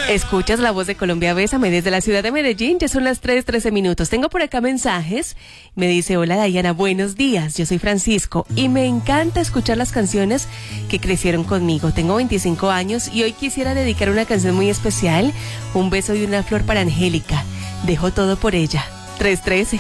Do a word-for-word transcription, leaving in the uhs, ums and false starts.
Escuchas La Voz de Colombia, Bésame, desde la ciudad de Medellín. Ya son las tres, trece minutos. Tengo por acá mensajes. Me dice: hola Dayana, buenos días. Yo soy Francisco y me encanta escuchar las canciones que crecieron conmigo. Tengo veinticinco años y hoy quisiera dedicar una canción muy especial. Un beso y una flor para Angélica. Dejo todo por ella. tres trece.